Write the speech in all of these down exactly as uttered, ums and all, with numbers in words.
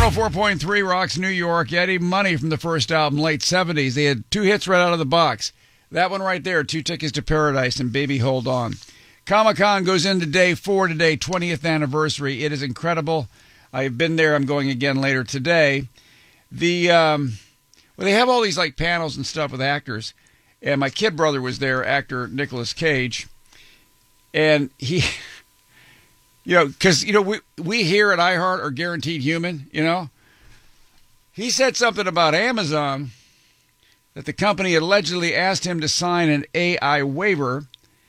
oh four point three rocks New York. Eddie Money from the first album, late seventies. They had two hits right out of the box. That one right there, Two Tickets to Paradise and Baby Hold On. Comic-Con goes into day four today, twentieth anniversary. It is incredible. I've been there. I'm going again later today. The um, well, they have all these like panels and stuff with actors. And my kid brother was there, actor Nicolas Cage. And he... You know, because, you know, we, we here at iHeart are guaranteed human, you know. He said something about Amazon, that the company allegedly asked him to sign an A I waiver.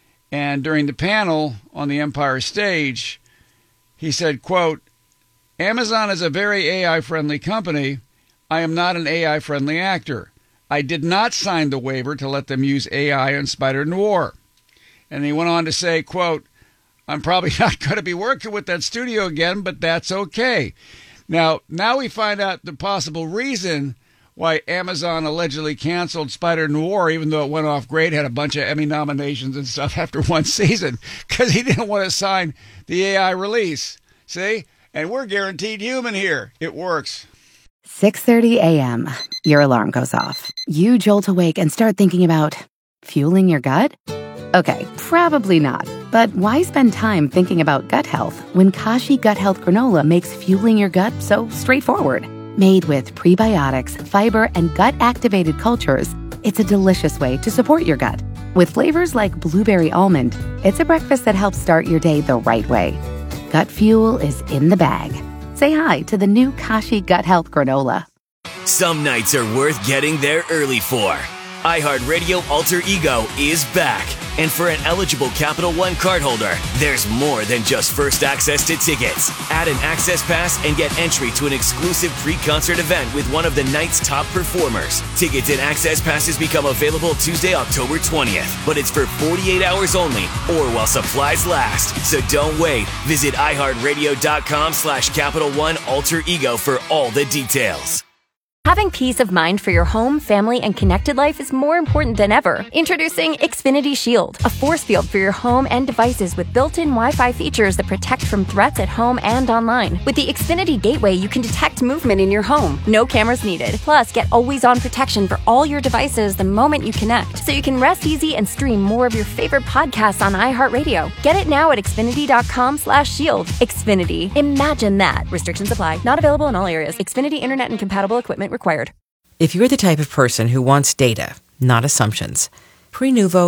And during the panel on the Empire stage, he said, quote, Amazon is a very A I-friendly company. I am not an A I-friendly actor. I did not sign the waiver to let them use A I on Spider-Noir. And he went on to say, quote, I'm probably not going to be working with that studio again, but that's okay. Now, now we find out the possible reason why Amazon allegedly canceled Spider-Noir, even though it went off great, had a bunch of Emmy nominations and stuff after one season, because he didn't want to sign the A I release. See? And we're guaranteed human here. It works. six thirty a.m. Your alarm goes off. You jolt awake and start thinking about fueling your gut? Okay, probably not. But why spend time thinking about gut health when Kashi Gut Health Granola makes fueling your gut so straightforward? Made with prebiotics, fiber, and gut-activated cultures, it's a delicious way to support your gut. With flavors like blueberry almond, it's a breakfast that helps start your day the right way. Gut fuel is in the bag. Say hi to the new Kashi Gut Health Granola. Some nights are worth getting there early for. iHeartRadio Alter Ego is back. And for an eligible Capital One cardholder, there's more than just first access to tickets. Add an access pass and get entry to an exclusive pre-concert event with one of the night's top performers. Tickets and access passes become available Tuesday, October twentieth. But it's for forty-eight hours only or while supplies last. So don't wait. Visit iHeartRadio.com slash Capital One Alter Ego for all the details. Having peace of mind for your home, family, and connected life is more important than ever. Introducing Xfinity Shield, a force field for your home and devices with built-in Wi-Fi features that protect from threats at home and online. With the Xfinity Gateway, you can detect movement in your home. No cameras needed. Plus, get always-on protection for all your devices the moment you connect, so you can rest easy and stream more of your favorite podcasts on iHeartRadio. Get it now at Xfinity.com slash shield. Xfinity. Imagine that. Restrictions apply. Not available in all areas. Xfinity Internet and compatible equipment required. If you're the type of person who wants data, not assumptions, Prenuvo